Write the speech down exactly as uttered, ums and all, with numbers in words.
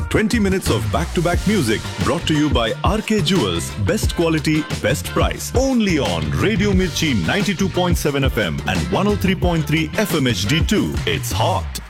twenty minutes of back-to-back music brought to you by R K Jewels. Best quality, best price. Only on Radio Mirchi ninety-two point seven F M and one oh three point three F M H D two. It's hot.